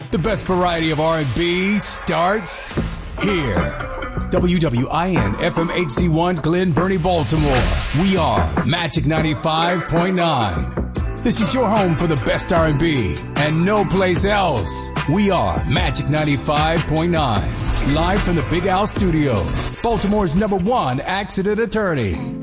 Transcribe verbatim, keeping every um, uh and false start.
The best variety of R and B starts here. W W I N F M H D one Glen Burnie, Baltimore. We are Magic ninety-five point nine. This is your home for the best R and B and no place else. We are Magic ninety-five point nine. Live from the Big Al Studios, Baltimore's number one accident attorney.